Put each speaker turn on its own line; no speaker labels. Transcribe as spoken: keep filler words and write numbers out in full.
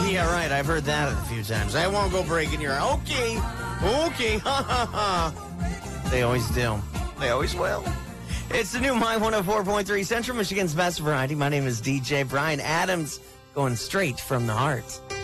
Yeah, right. I've heard that a few times. I won't go breaking your... Okay. Okay. Ha, ha, ha. They always do. They always will. It's the new My one oh four point three Central Michigan's best variety. My name is D J Brian Adams, going straight from the heart.